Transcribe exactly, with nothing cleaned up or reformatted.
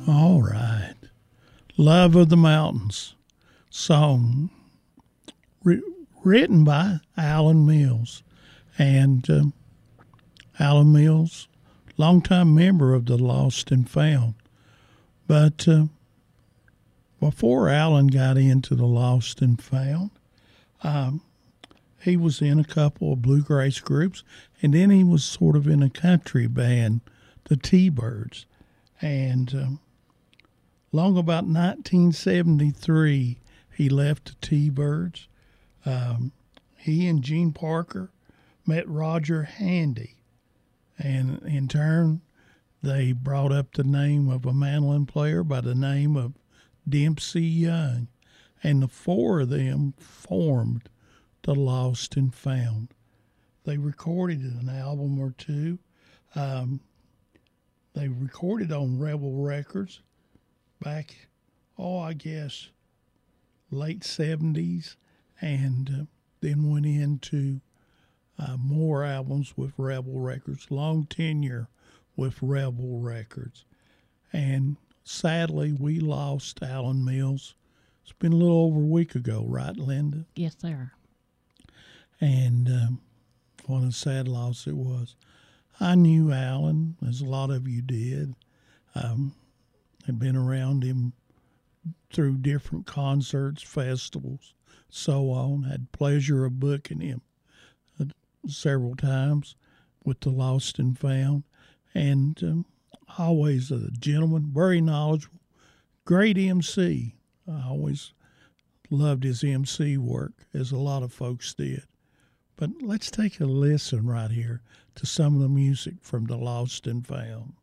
All right. Love of the Mountains song ri- written by Alan Mills. And um, Alan Mills, longtime member of the Lost and Found. But uh, before Alan got into the Lost and Found, um, he was in a couple of bluegrass groups, and then he was sort of in a country band, the T-Birds. And um, long about nineteen seventy-three, he left the T-Birds. Um, he and Gene Parker met Roger Handy, and in turn, they brought up the name of a mandolin player by the name of Dempsey Young, and the four of them formed the Lost and Found. They recorded an album or two. Um, they recorded on Rebel Records back, oh, I guess, late seventies, and uh, then went into uh, more albums with Rebel Records, long tenure with Rebel Records. And sadly, we lost Alan Mills. It's been a little over a week ago, right, Linda? Yes, sir. And um, what a sad loss it was. I knew Alan, as a lot of you did. Um, had been around him through different concerts, festivals, so on. Had pleasure of booking him uh, several times with the Lost and Found. And um, always a gentleman, very knowledgeable, great M C. I always loved his M C work, as a lot of folks did. But let's take a listen right here to some of the music from the Lost and Found.